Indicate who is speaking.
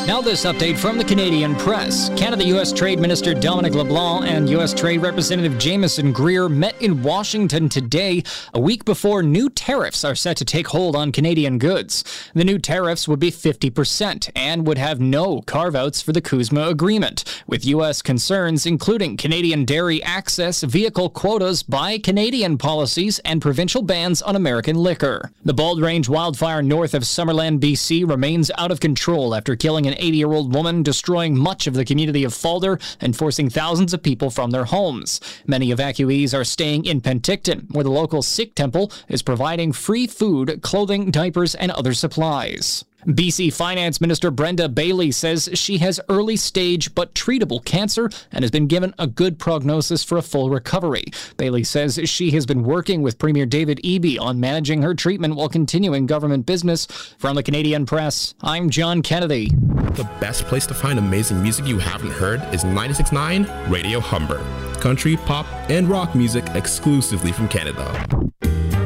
Speaker 1: Now this update from the Canadian press. Canada-U.S. Trade Minister Dominic LeBlanc and U.S. Trade Representative Jameson Greer met in Washington today, a week before new tariffs are set to take hold on Canadian goods. The new tariffs would be 50% and would have no carve-outs for the CUSMA agreement, with U.S. concerns including Canadian dairy access, vehicle quotas, buy Canadian policies, and provincial bans on American liquor. The Bald Range wildfire north of Summerland, BC remains out of control after killing an 80-year-old woman, destroying much of the community of Falder and forcing thousands of people from their homes. Many evacuees are staying in Penticton, where the local Sikh temple is providing free food, clothing, diapers, and other supplies. BC Finance Minister Brenda Bailey says she has early-stage but treatable cancer and has been given a good prognosis for a full recovery. Bailey says she has been working with Premier David Eby on managing her treatment while continuing government business. From the Canadian Press, I'm John Kennedy.
Speaker 2: The best place to find amazing music you haven't heard is 96.9 Radio Humber. Country, pop, and rock music exclusively from Canada.